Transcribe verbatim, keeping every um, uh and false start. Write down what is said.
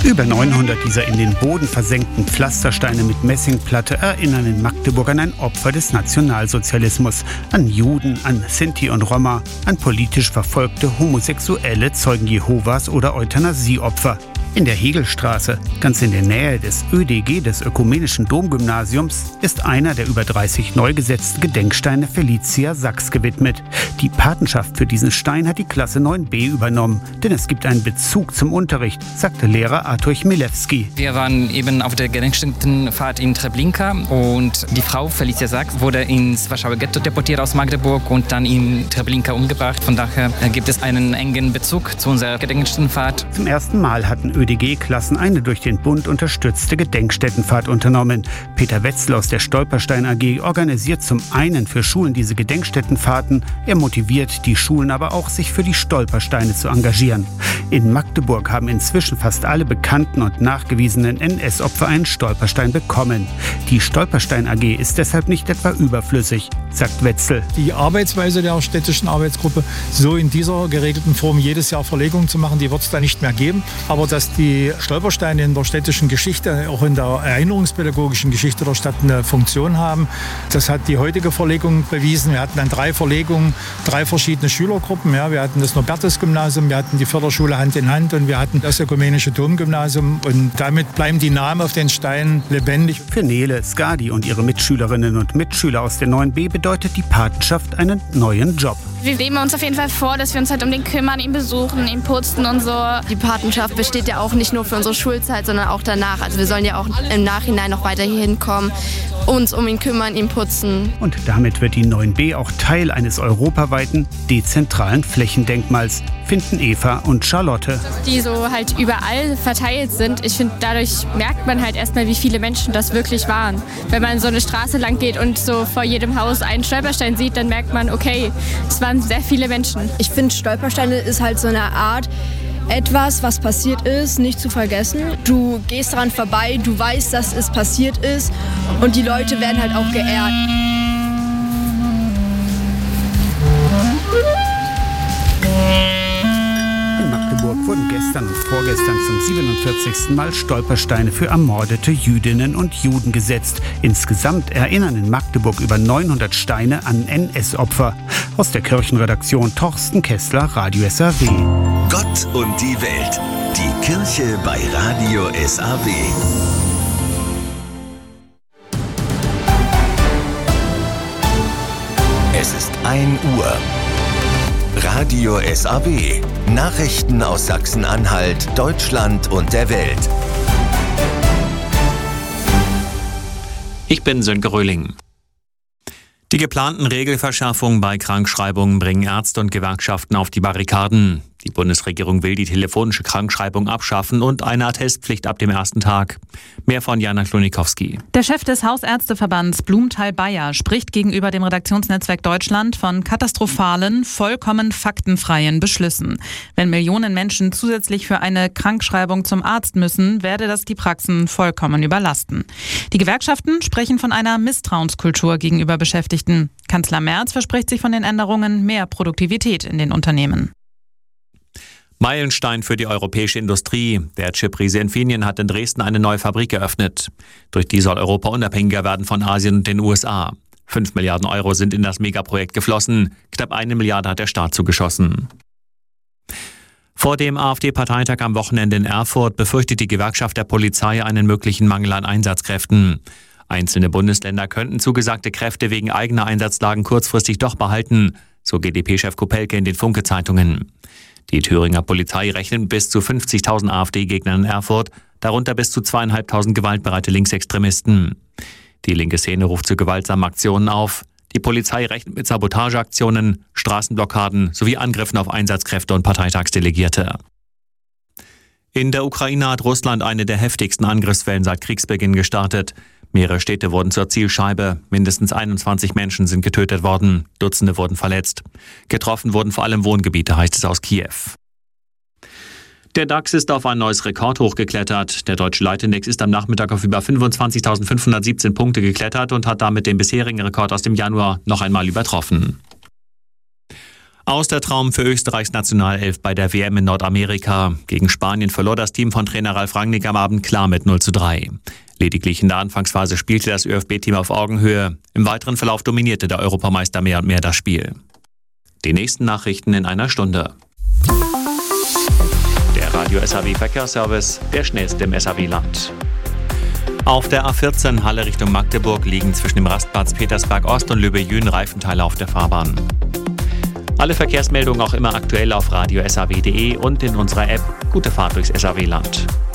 Über neunhundert dieser in den Boden versenkten Pflastersteine mit Messingplatte erinnern in Magdeburg an ein Opfer des Nationalsozialismus. An Juden, an Sinti und Roma, an politisch verfolgte Homosexuelle, Zeugen Jehovas oder Euthanasieopfer. In der Hegelstraße, ganz in der Nähe des Ö D G, des Ökumenischen Domgymnasiums, ist einer der über dreißig neu gesetzten Gedenksteine Felicia Sachs gewidmet. Die Patenschaft für diesen Stein hat die Klasse neun b übernommen, denn es gibt einen Bezug zum Unterricht, sagte Lehrer Artur Chmielewski. Wir waren eben auf der Gedenkstättenfahrt in Treblinka und die Frau Felicia Sachs wurde ins Warschauer Ghetto deportiert aus Magdeburg und dann in Treblinka umgebracht. Von daher gibt es einen engen Bezug zu unserer Gedenkstättenfahrt. Zum ersten Mal hatten Ö D G-Klassen eine durch den Bund unterstützte Gedenkstättenfahrt unternommen. Peter Wetzel aus der Stolperstein A G organisiert zum einen für Schulen diese Gedenkstättenfahrten. Er motiviert die Schulen aber auch, sich für die Stolpersteine zu engagieren. In Magdeburg haben inzwischen fast alle bekannten und nachgewiesenen N S-Opfer einen Stolperstein bekommen. Die Stolperstein A G ist deshalb nicht etwa überflüssig, sagt Wetzel. Die Arbeitsweise der städtischen Arbeitsgruppe, so in dieser geregelten Form jedes Jahr Verlegungen zu machen, die wird es da nicht mehr geben. Aber dass die Stolpersteine in der städtischen Geschichte, auch in der erinnerungspädagogischen Geschichte der Stadt eine Funktion haben, das hat die heutige Verlegung bewiesen. Wir hatten dann drei Verlegungen, drei verschiedene Schülergruppen. Ja, wir hatten das Norbertus-Gymnasium, wir hatten die Förderschule Hand in Hand und wir hatten das Ökumenische Domgymnasium. Und damit bleiben die Namen auf den Steinen lebendig. Für Nele Skadi und ihre Mitschülerinnen und Mitschüler aus der neun b bedeutet die Patenschaft einen neuen Job. Wir nehmen uns auf jeden Fall vor, dass wir uns halt um den kümmern, ihn besuchen, ihn putzen und so. Die Patenschaft besteht ja auch nicht nur für unsere Schulzeit, sondern auch danach. Also wir sollen ja auch im Nachhinein noch weiter hier hinkommen, uns um ihn kümmern, ihn putzen. Und damit wird die neun b auch Teil eines europaweiten, dezentralen Flächendenkmals, finden Eva und Charlotte. Die so halt überall verteilt sind. Ich finde, dadurch merkt man halt erstmal, wie viele Menschen das wirklich waren. Wenn man so eine Straße lang geht und so vor jedem Haus einen Stolperstein sieht, dann merkt man, okay, es waren sehr viele Menschen. Ich finde, Stolpersteine ist halt so eine Art, etwas, was passiert ist, nicht zu vergessen. Du gehst daran vorbei, du weißt, dass es passiert ist und die Leute werden halt auch geehrt. In Magdeburg wurden gestern und vorgestern zum siebenundvierzigsten Mal Stolpersteine für ermordete Jüdinnen und Juden gesetzt. Insgesamt erinnern in Magdeburg über neunhundert Steine an N S-Opfer. Aus der Kirchenredaktion Torsten Kessler, Radio S A W. Gott und die Welt. Die Kirche bei Radio S A W. Es ist ein Uhr. Radio S A W. Nachrichten aus Sachsen-Anhalt, Deutschland und der Welt. Ich bin Sönke Röhling. Die geplanten Regelverschärfungen bei Krankschreibungen bringen Ärzte und Gewerkschaften auf die Barrikaden. Die Bundesregierung will die telefonische Krankschreibung abschaffen und eine Attestpflicht ab dem ersten Tag. Mehr von Jana Klonikowski. Der Chef des Hausärzteverbands Blumenthal-Bayer spricht gegenüber dem Redaktionsnetzwerk Deutschland von katastrophalen, vollkommen faktenfreien Beschlüssen. Wenn Millionen Menschen zusätzlich für eine Krankschreibung zum Arzt müssen, werde das die Praxen vollkommen überlasten. Die Gewerkschaften sprechen von einer Misstrauenskultur gegenüber Beschäftigten. Kanzler Merz verspricht sich von den Änderungen mehr Produktivität in den Unternehmen. Meilenstein für die europäische Industrie. Der Chip-Riese Infineon hat in Dresden eine neue Fabrik eröffnet. Durch die soll Europa unabhängiger werden von Asien und den U S A. Fünf Milliarden Euro sind in das Megaprojekt geflossen. Knapp eine Milliarde hat der Staat zugeschossen. Vor dem AfD-Parteitag am Wochenende in Erfurt befürchtet die Gewerkschaft der Polizei einen möglichen Mangel an Einsatzkräften. Einzelne Bundesländer könnten zugesagte Kräfte wegen eigener Einsatzlagen kurzfristig doch behalten, so G d P-Chef Kopelke in den Funke-Zeitungen. Die Thüringer Polizei rechnet mit bis zu fünfzigtausend AfD-Gegnern in Erfurt, darunter bis zu zweieinhalbtausend gewaltbereite Linksextremisten. Die linke Szene ruft zu gewaltsamen Aktionen auf. Die Polizei rechnet mit Sabotageaktionen, Straßenblockaden sowie Angriffen auf Einsatzkräfte und Parteitagsdelegierte. In der Ukraine hat Russland eine der heftigsten Angriffswellen seit Kriegsbeginn gestartet. Mehrere Städte wurden zur Zielscheibe. Mindestens einundzwanzig Menschen sind getötet worden. Dutzende wurden verletzt. Getroffen wurden vor allem Wohngebiete, heißt es aus Kiew. Der DAX ist auf ein neues Rekordhoch geklettert. Der deutsche Leitindex ist am Nachmittag auf über fünfundzwanzigtausendfünfhundertsiebzehn Punkte geklettert und hat damit den bisherigen Rekord aus dem Januar noch einmal übertroffen. Aus der Traum für Österreichs Nationalelf bei der W M in Nordamerika. Gegen Spanien verlor das Team von Trainer Ralf Rangnick am Abend klar mit null zu drei. Lediglich in der Anfangsphase spielte das ÖFB-Team auf Augenhöhe. Im weiteren Verlauf dominierte der Europameister mehr und mehr das Spiel. Die nächsten Nachrichten in einer Stunde. Der Radio S A W Verkehrsservice, der schnellste im S A W-Land. Auf der A vierzehn Halle Richtung Magdeburg liegen zwischen dem Rastplatz Petersberg Ost und Löbe-Jühn Reifenteile auf der Fahrbahn. Alle Verkehrsmeldungen auch immer aktuell auf radio s a w punkt d e und in unserer App. Gute Fahrt durchs S A W-Land.